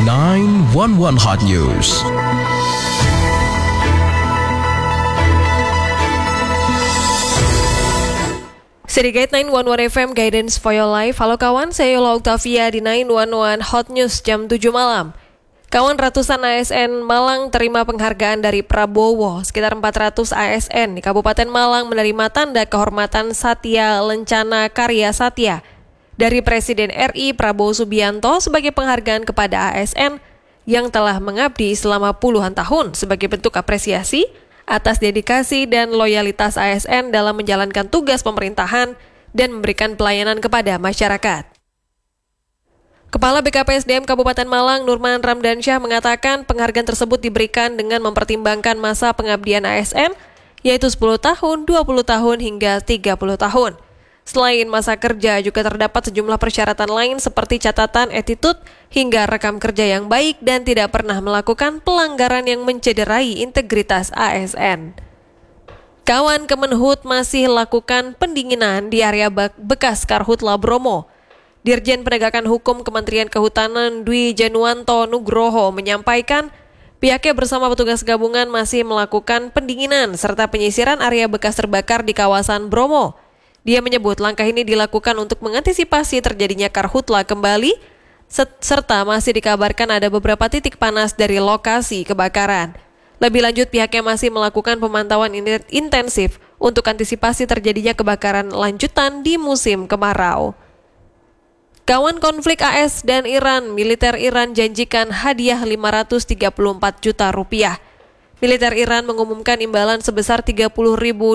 911 Hot News. Sedikit 911 FM Guidance for Your Life. Halo kawan, saya Yola Octavia di 911 Hot News jam 7 malam. Kawan, ratusan ASN Malang terima penghargaan dari Prabowo. Sekitar 400 ASN di Kabupaten Malang menerima tanda kehormatan Satya Lencana Karya Satya dari Presiden RI Prabowo Subianto sebagai penghargaan kepada ASN yang telah mengabdi selama puluhan tahun sebagai bentuk apresiasi atas dedikasi dan loyalitas ASN dalam menjalankan tugas pemerintahan dan memberikan pelayanan kepada masyarakat. Kepala BKPSDM Kabupaten Malang, Nurman Ramdansyah, mengatakan penghargaan tersebut diberikan dengan mempertimbangkan masa pengabdian ASN, yaitu 10 tahun, 20 tahun, hingga 30 tahun. Selain masa kerja, juga terdapat sejumlah persyaratan lain seperti catatan attitude hingga rekam kerja yang baik dan tidak pernah melakukan pelanggaran yang mencederai integritas ASN. Kawan, Kemenhut masih lakukan pendinginan di area bekas Karhutla Bromo. Dirjen Penegakan Hukum Kementerian Kehutanan Dwi Januanto Nugroho menyampaikan pihaknya bersama petugas gabungan masih melakukan pendinginan serta penyisiran area bekas terbakar di kawasan Bromo. Dia menyebut langkah ini dilakukan untuk mengantisipasi terjadinya karhutla kembali, serta masih dikabarkan ada beberapa titik panas dari lokasi kebakaran. Lebih lanjut, pihaknya masih melakukan pemantauan intensif untuk antisipasi terjadinya kebakaran lanjutan di musim kemarau. Kawan, konflik AS dan Iran, militer Iran janjikan hadiah 534 juta rupiah. Militer Iran mengumumkan imbalan sebesar 30.000